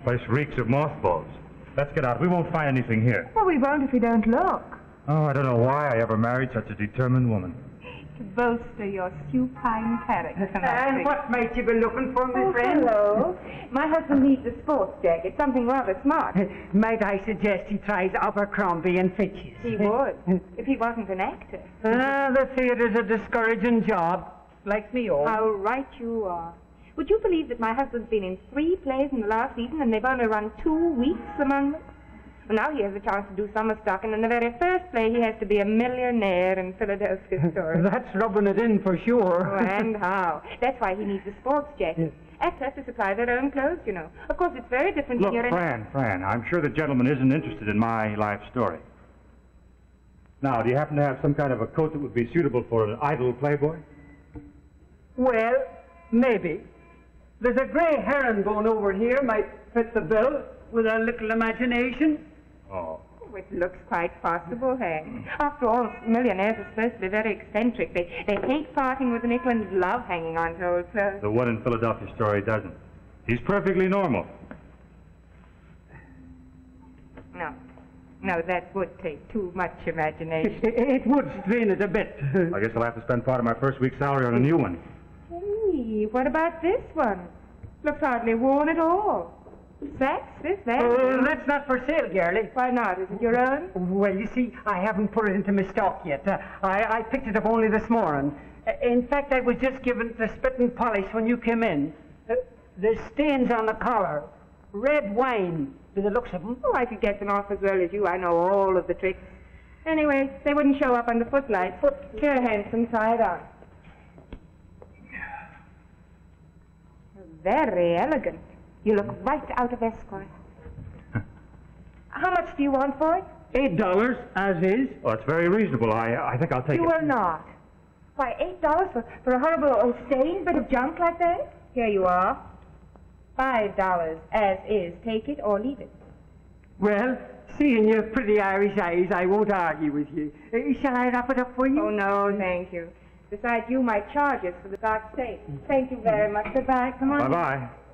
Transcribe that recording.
Place reeks of mothballs. Let's get out. We won't find anything here. Well, we won't if we don't look. Oh, I don't know why I ever married such a determined woman. To bolster your supine character. And what might you be looking for, my friend? Hello. My husband needs a sports jacket, something rather smart. Might I suggest he tries Abercrombie and Fitch's? He would, if he wasn't an actor. The theatre's a discouraging job. Like me old. How right you are. Would you believe that my husband's been in 3 plays in the last season and they've only run 2 weeks among them? Well, now he has a chance to do summer stock, and in the very first play he has to be a millionaire in Philadelphia story. That's rubbing it in for sure. Oh, and how? That's why he needs a sports jacket. Actors have to supply their own clothes, you know. Of course, it's very different Look, when you're Fran, I'm sure the gentleman isn't interested in my life story. Now, do you happen to have some kind of a coat that would be suitable for an idle playboy? Well, maybe. There's a grey heron going over here, might fit the bill, with a little imagination. Oh. Oh, it looks quite possible, Hank. After all, millionaires are supposed to be very eccentric. They hate parting with a nickel and love hanging on to old clothes. The one in Philadelphia story doesn't. He's perfectly normal. No, that would take too much imagination. It would strain it a bit. I guess I'll have to spend part of my first week's salary on a new one. Hey, what about this one? Looks hardly worn at all. That's that. Oh, that's not for sale, girlie. Why not? Is it your own? Well, you see, I haven't put it into my stock yet. I picked it up only this morning. In fact, I was just given it the spit and polish when you came in. There's stains on the collar. Red wine, by the looks of them. Oh, I could get them off as well as you. I know all of the tricks. Anyway, they wouldn't show up under footlights. Here, handsome, try it on. Very elegant. You look right out of escort. How much do you want for it? $8, as is. Well, it's very reasonable. I think I'll take You it. will not. Why, $8 for a horrible old stained bit of junk like that? Here you are. $5 as is. Take it or leave it. Well, seeing your pretty Irish eyes, I won't argue with you. Shall I wrap it up for you? Oh, no, thank you. Besides, you might charge us for the dark state. Thank you very much. Goodbye. Come on. Bye-bye.